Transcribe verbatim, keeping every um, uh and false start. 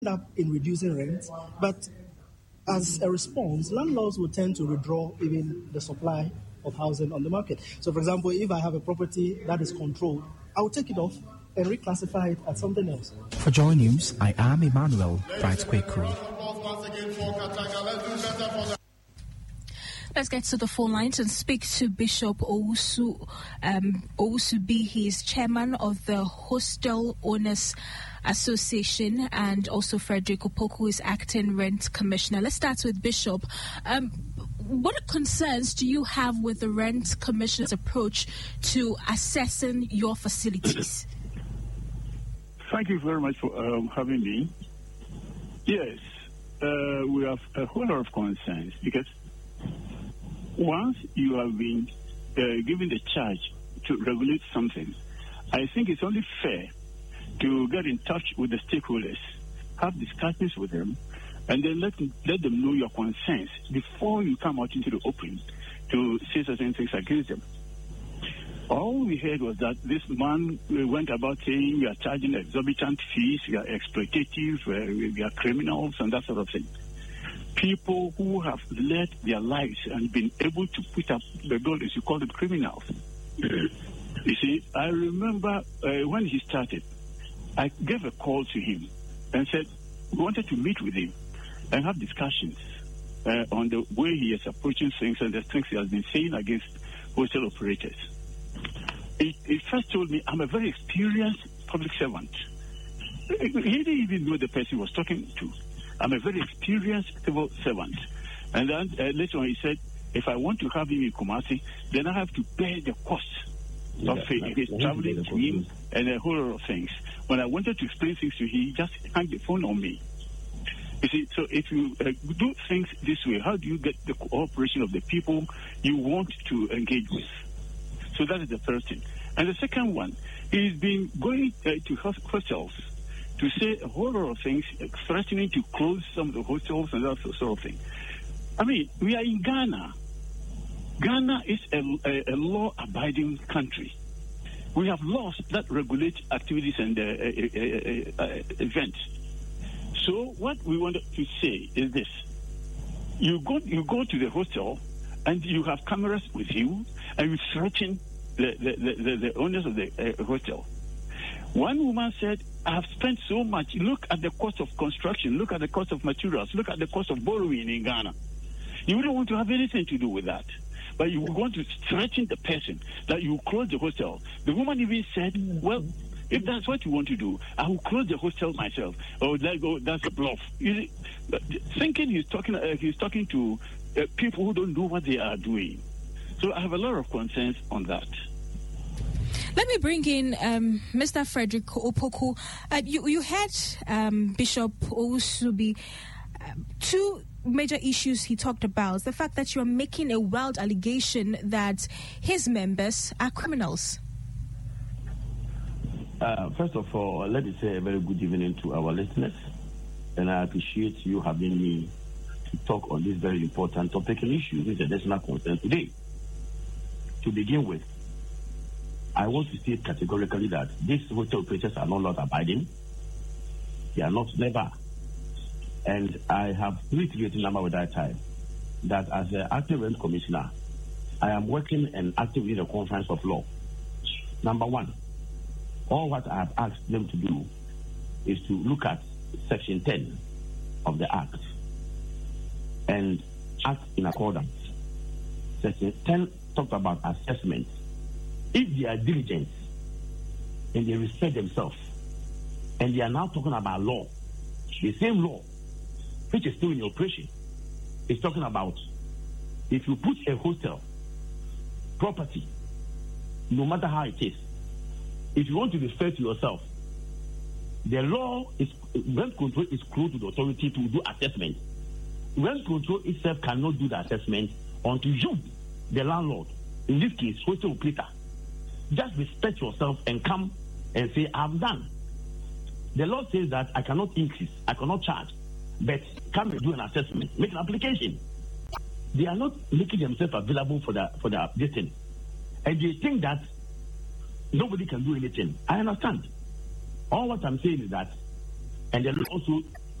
up in reducing rent, but as a response, landlords will tend to withdraw even the supply of housing on the market. So, for example, if I have a property that is controlled, I will take it off and reclassify it as something else. For Joy News, I am Emmanuel Bright Quakery. Let's get to the phone lines and speak to Bishop Owusu um, Owusu-Bi. He is chairman of the Hostel Owners Association, and also Frederick Opoku is acting rent commissioner. Let's start with Bishop. Um, what concerns do you have with the rent commissioner's approach to assessing your facilities? Thank you very much for um, having me. Yes, uh, we have a whole lot of concerns because once you have been uh, given the charge to regulate something, I think it's only fair to get in touch with the stakeholders, have discussions with them, and then let, let them know your concerns before you come out into the open to say certain things against them. All we heard was that this man went about saying we are charging exorbitant fees, we are exploitative, we are criminals, and that sort of thing. People who have led their lives and been able to put up the gold, as you call them, criminals. You see, I remember uh, when he started, I gave a call to him and said we wanted to meet with him and have discussions uh, on the way he is approaching things and the things he has been saying against hostel operators. He, he first told me, I'm a very experienced public servant. He didn't even know the person he was talking to. I'm a very experienced civil servant. And then uh, later on he said, if I want to have him in Kumasi, then I have to bear the cost of yeah, his traveling to him and a whole lot of things. When I wanted to explain things to him, he just hung the phone on me. You see, so if you uh, do things this way, how do you get the cooperation of the people you want to engage with? So that is the first thing. And the second one, he's been going uh, to hostels to say a whole lot of things, uh, threatening to close some of the hostels and that sort of thing. I mean, we are in Ghana. Ghana is a, a, a law-abiding country. We have laws that regulate activities and uh, uh, uh, uh, events. So what we want to say is this. You go, you go to the hostel and you have cameras with you and you threaten the, the, the, the owners of the uh, hostel. One woman said, I have spent so much. Look at the cost of construction. Look at the cost of materials. Look at the cost of borrowing in Ghana. You wouldn't want to have anything to do with that. But you want to threaten the person that you close the hostel. The woman even said, well, if that's what you want to do, I will close the hostel myself. Oh, that, oh that's a bluff. You see, thinking he's talking, uh, he's talking to uh, people who don't know what they are doing. So I have a lot of concerns on that. Let me bring in um, Mister Frederick Opoku. Uh, you, you had um, Bishop Owusu-Bi. Uh, two major issues he talked about. The fact that you're making a wild allegation that his members are criminals. Uh, first of all, let me say a very good evening to our listeners. And I appreciate you having me to talk on this very important topic and issue, which is a national concern today. To begin with, I want to state categorically that these hotel operators are not law abiding. They are not never. And I have reiterated number with that time that as an active rent commissioner, I am working and actively in the conference of law. Number one, all what I have asked them to do is to look at Section ten of the Act and act in accordance. Section ten talked about assessment. If they are diligent and they respect themselves, and they are now talking about law, the same law which is still in operation, is talking about if you put a hostel property, no matter how it is, if you want to be fair to yourself, the law is, rent control is close to the authority to do assessment. Rent control itself cannot do the assessment until you, the landlord, in this case, hostel operator, just respect yourself and come and say, I'm done. The law says that I cannot increase, I cannot charge, but come and do an assessment, make an application. They are not making themselves available for the for the this thing. And they think that nobody can do anything. I understand. All what I'm saying is that, and then also